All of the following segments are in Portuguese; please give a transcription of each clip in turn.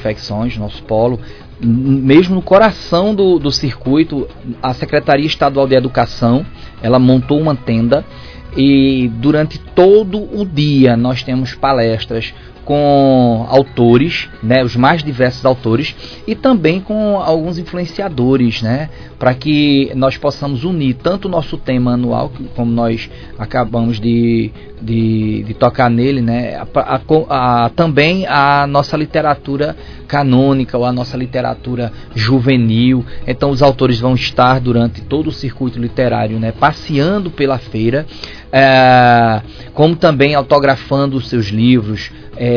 confecções, nosso polo, mesmo no coração do circuito, a Secretaria Estadual de Educação, ela montou uma tenda e durante todo o dia nós temos palestras com autores, né, os mais diversos autores, e também com alguns influenciadores, né, para que nós possamos unir tanto o nosso tema anual, como nós acabamos de tocar nele, né, também a nossa literatura canônica ou a nossa literatura juvenil. Então os autores vão estar durante todo o circuito literário, né, passeando pela feira, como também autografando os seus livros,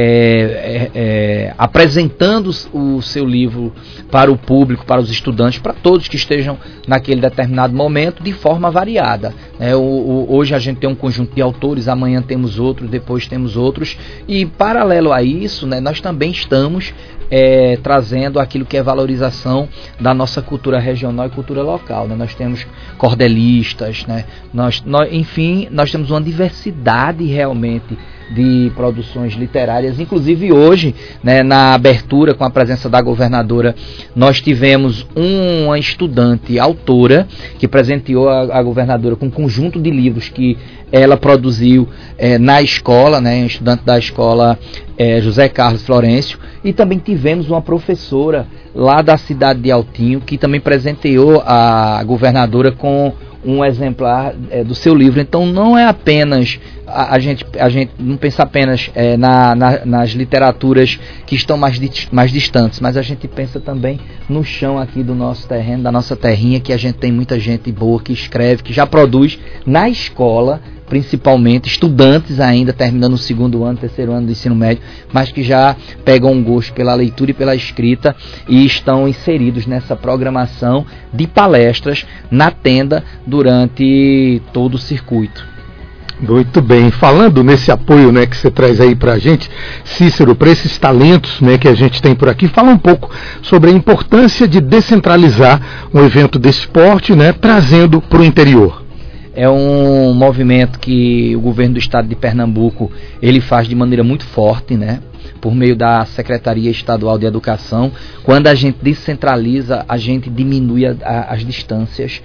apresentando o seu livro para o público, para os estudantes, para todos que estejam naquele determinado momento, de forma variada. Hoje a gente tem um conjunto de autores, amanhã temos outros, depois temos outros, e paralelo a isso, né, nós também estamos trazendo aquilo que é valorização da nossa cultura regional e cultura local, né? Nós temos cordelistas, né? Enfim, nós temos uma diversidade realmente de produções literárias. Inclusive hoje, né, na abertura, com a presença da governadora, nós tivemos uma estudante autora que presenteou a governadora com um conjunto de livros que ela produziu na escola, né, um estudante da escola José Carlos Florencio, e também tivemos uma professora lá da cidade de Altinho que também presenteou a governadora com um exemplar do seu livro. Então não é apenas a gente não pensa apenas nas literaturas que estão mais distantes, mas a gente pensa também no chão aqui do nosso terreno, da nossa terrinha, que a gente tem muita gente boa que escreve, que já produz na escola, principalmente estudantes ainda terminando o segundo ano, terceiro ano do ensino médio, mas que já pegam um gosto pela leitura e pela escrita e estão inseridos nessa programação de palestras na tenda durante todo o circuito. Muito bem, falando nesse apoio, né, que você traz aí pra gente, Cícero, para esses talentos, né, que a gente tem por aqui, fala um pouco sobre a importância de descentralizar um evento desse porte, né, trazendo para o interior. É um movimento que o governo do estado de Pernambuco ele faz de maneira muito forte, né? Por meio da Secretaria Estadual de Educação. Quando a gente descentraliza, a gente diminui as distâncias.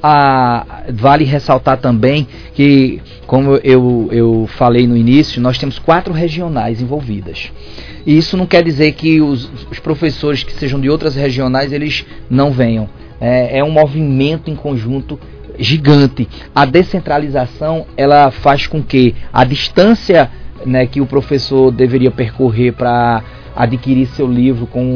Vale ressaltar também que, como eu falei no início, nós temos 4 regionais envolvidas. E isso não quer dizer que os professores que sejam de outras regionais eles não venham. É um movimento em conjunto gigante. A descentralização ela faz com que a distância, né, que o professor deveria percorrer para adquirir seu livro com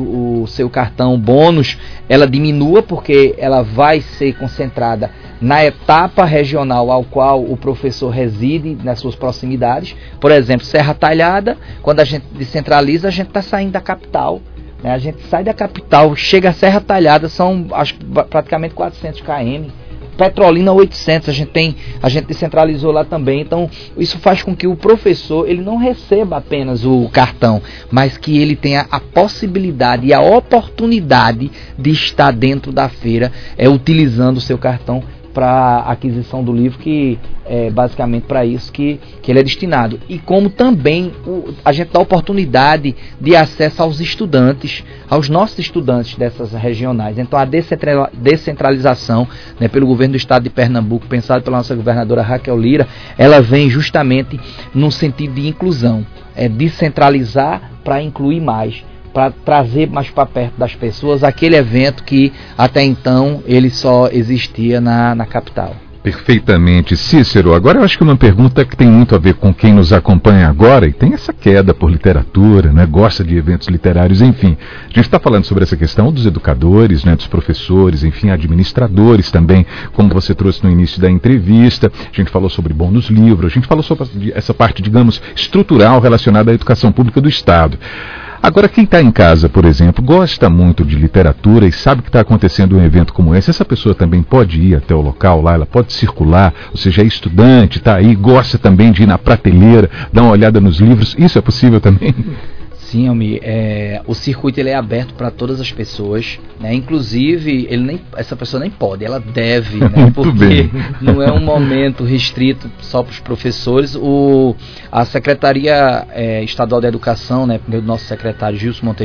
o seu cartão bônus, ela diminua, porque ela vai ser concentrada na etapa regional ao qual o professor reside, nas suas proximidades. Por exemplo, Serra Talhada, quando a gente descentraliza, a gente está saindo da capital. A gente sai da capital, chega a Serra Talhada, são praticamente 400 km. Petrolina 800, a gente descentralizou lá também. Então isso faz com que o professor ele não receba apenas o cartão, mas que ele tenha a possibilidade e a oportunidade de estar dentro da feira, utilizando o seu cartão para aquisição do livro, que é basicamente para isso que ele é destinado. E como também a gente dá oportunidade de acesso aos estudantes, aos nossos estudantes dessas regionais. Então a descentralização, né, pelo governo do estado de Pernambuco, pensado pela nossa governadora Raquel Lira, ela vem justamente no sentido de inclusão, descentralizar para incluir mais, para trazer mais para perto das pessoas aquele evento que até então ele só existia na capital. Perfeitamente, Cícero. Agora eu acho que uma pergunta que tem muito a ver com quem nos acompanha agora e tem essa queda por literatura, né? Gosta de eventos literários, enfim. A gente está falando sobre essa questão dos educadores, né? Dos professores, enfim, administradores também, como você trouxe no início da entrevista. A gente falou sobre bônus livro, a gente falou sobre essa parte, digamos, estrutural relacionada à educação pública do Estado. Agora, quem está em casa, por exemplo, gosta muito de literatura e sabe que está acontecendo um evento como esse, essa pessoa também pode ir até o local lá, ela pode circular, ou seja, é estudante, está aí, gosta também de ir na prateleira, dar uma olhada nos livros, isso é possível também? Sim, Almir, o circuito ele é aberto para todas as pessoas, né? Inclusive essa pessoa nem pode, ela deve, né? Porque não é um momento restrito só para os professores. A Secretaria Estadual da Educação, né, do nosso secretário Gilson Monteiro